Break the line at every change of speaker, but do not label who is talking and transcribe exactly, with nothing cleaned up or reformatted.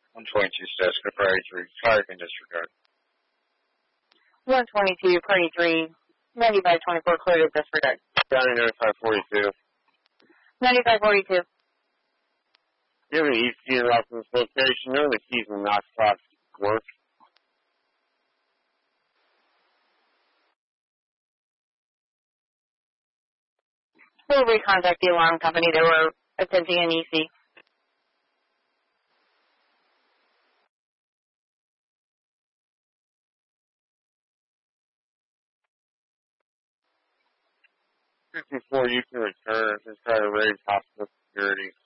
one twenty-two Seska, priority three. Fire can disregard.
one twenty-two, priority three. ninety-five twenty-four, clear to disregard.
County ninety-five forty-two.
ninety-five forty-two.
You have an E C in route from this location. None of the keys in the Knox box work.
We'll recontact the alarm company. They were attempting an E C.
fifty-four, you can return. Just try to raise hospital security.